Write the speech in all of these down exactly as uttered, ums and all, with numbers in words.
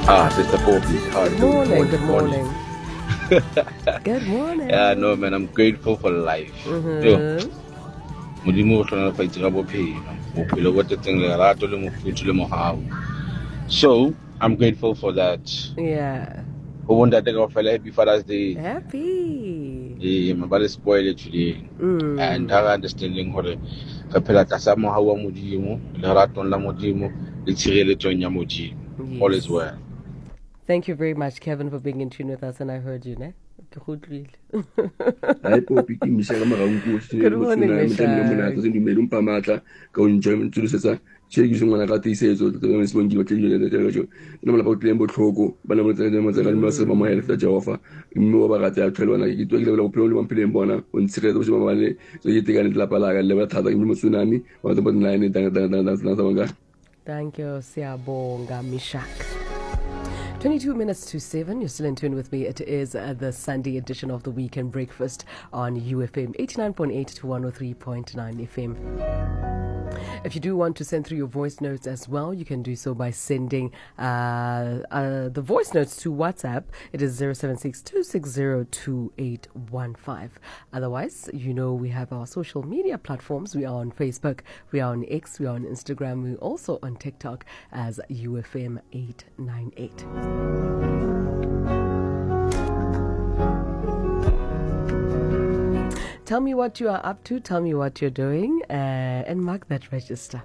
Ah, Sister Bobby. How Good morning, good morning. Good morning. Yeah, no, man, I'm grateful for life. Mm-hmm. Modimo o tlhola fa itse ka bophelo. Bophelo bo tetseng lerato le mofuthu le mohau. So, I'm grateful for that. Yeah. Who won't that take off happy Father's Day? Happy. Yeah, my body spoiled it today. Mm. And her understanding hore re phela tlasa mohau wa Modimo, leratong la Modimo, le tshireletsong ya Modimo. All is well. Thank you very much, Kevin, for being in tune with us, and I heard you, ne? Good morning, Misha. Che ke sengwana ka tiisetso tse se bongile ke ile le tjelo nna mola ba utleng botlhoko bana mo tsena mo tsena mo se ba mo helfa Jehova mme wa ba rata ya tlhelwana ke tswa ke le bophelo le bophelo bona o ntshiretse bo sheba bale so ye tekane la pala ga le ba thata ke mo tsunami wa tlo bona ine tanga tanga tanga tanga. Thank you, Siyabonga Mishak. twenty-two minutes to seven. You're still in tune with me. It is uh, the Sunday edition of the Weekend Breakfast on U F M eighty-nine point eight to one oh three point nine F M. If you do want to send through your voice notes as well, you can do so by sending uh, uh, the voice notes to WhatsApp. It is zero seven six two six zero two eight one five. Otherwise, you know we have our social media platforms. We are on Facebook, we are on X, we are on Instagram, we're also on TikTok as U F M eight nine eight. Tell me what you are up to, tell me what you're doing, uh, and mark that register.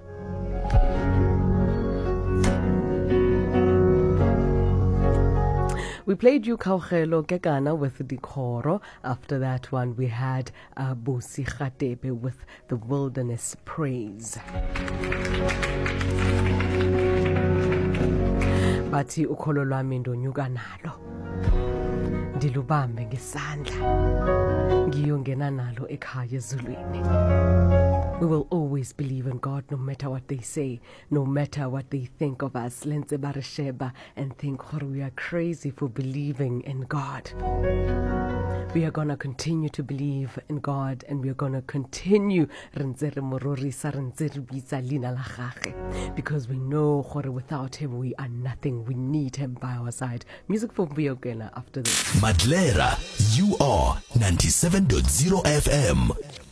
We played you Kaugelo Kekana with the Koro. After that one, we had uh, Busi Khatebe with the Wilderness Praise. Bathi ukholo lwami ndonyuka nalo ndilubambe ngesandla ngiyongena nalo ekhaya ezulwini. We will always believe in God no matter what they say, no matter what they think of us. Lenze barisheba and think we are crazy for believing in God. We are going to continue to believe in God, and we are going to continue because we know without Him we are nothing. We need Him by our side. Music for Biogena after this. Madlera, you are ninety-seven point zero F M.